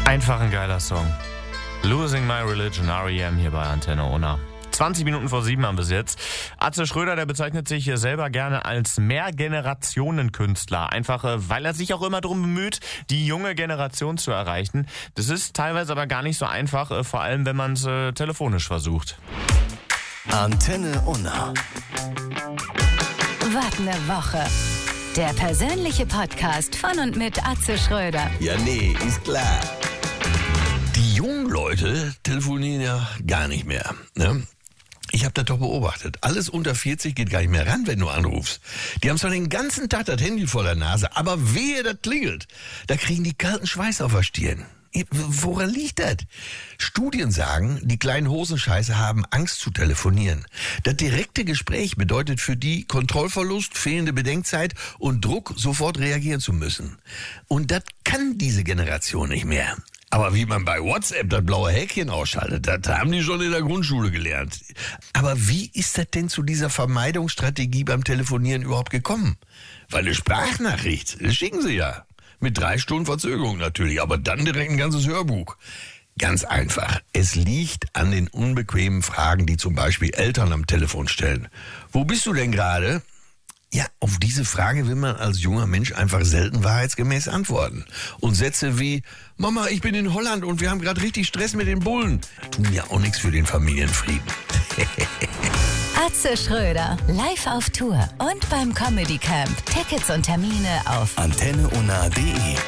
Einfach ein geiler Song. Losing My Religion, R.E.M. hier bei Antenne Unna. 20 Minuten vor 7 haben wir es jetzt. Atze Schröder, der bezeichnet sich hier selber gerne als Mehrgenerationenkünstler. Einfach, weil er sich auch immer darum bemüht, die junge Generation zu erreichen. Das ist teilweise aber gar nicht so einfach, vor allem wenn man es telefonisch versucht. Antenne Unna. Was ne Woche. Der persönliche Podcast von und mit Atze Schröder. Ja, nee, ist klar. Die jungen Leute telefonieren ja gar nicht mehr, ne? Ich habe das doch beobachtet. Alles unter 40 geht gar nicht mehr ran, wenn du anrufst. Die haben zwar den ganzen Tag das Handy vor der Nase, aber wehe, das klingelt. Da kriegen die kalten Schweiß auf der Stirn. Woran liegt das? Studien sagen, die kleinen Hosenscheiße haben Angst zu telefonieren. Das direkte Gespräch bedeutet für die Kontrollverlust, fehlende Bedenkzeit und Druck, sofort reagieren zu müssen. Und das kann diese Generation nicht mehr. Aber wie man bei WhatsApp das blaue Häkchen ausschaltet, das haben die schon in der Grundschule gelernt. Aber wie ist das denn zu dieser Vermeidungsstrategie beim Telefonieren überhaupt gekommen? Weil eine Sprachnachricht, das schicken sie ja. Mit 3 Stunden Verzögerung natürlich, aber dann direkt ein ganzes Hörbuch. Ganz einfach. Es liegt an den unbequemen Fragen, die zum Beispiel Eltern am Telefon stellen. Wo bist du denn gerade? Ja, auf diese Frage will man als junger Mensch einfach selten wahrheitsgemäß antworten. Und Sätze wie, Mama, ich bin in Holland und wir haben gerade richtig Stress mit den Bullen, tun ja auch nichts für den Familienfrieden. Atze Schröder, live auf Tour und beim Comedy Camp. Tickets und Termine auf AntenneUnna.de